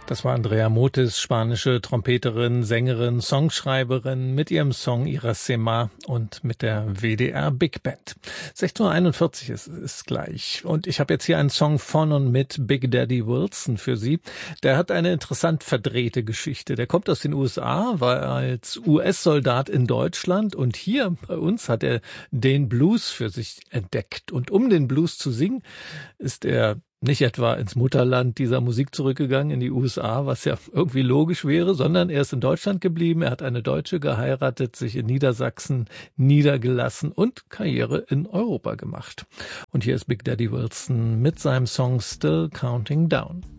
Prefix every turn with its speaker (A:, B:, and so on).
A: Das war Andrea Motis, spanische Trompeterin, Sängerin, Songschreiberin mit ihrem Song Iracema und mit der WDR Big Band. 16:41 ist gleich. Und ich habe jetzt hier einen Song von und mit Big Daddy Wilson für Sie. Der hat eine interessant verdrehte Geschichte. Der kommt aus den USA, war als US-Soldat in Deutschland und hier bei uns hat er den Blues für sich entdeckt. Und um den Blues zu singen, ist er nicht etwa ins Mutterland dieser Musik zurückgegangen, in die USA, was ja irgendwie logisch wäre, sondern er ist in Deutschland geblieben, er hat eine Deutsche geheiratet, sich in Niedersachsen niedergelassen und Karriere in Europa gemacht. Und hier ist Big Daddy Wilson mit seinem Song Still Counting Down.